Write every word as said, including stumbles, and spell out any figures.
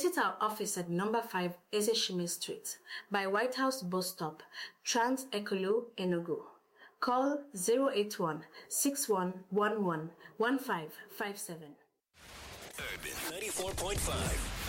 Visit our office at number five Ezeshime Street by White House Bus Stop, Trans Ekolo, Enugu. Call zero eight one, six one one one, one five five seven. Urban ninety-four point five.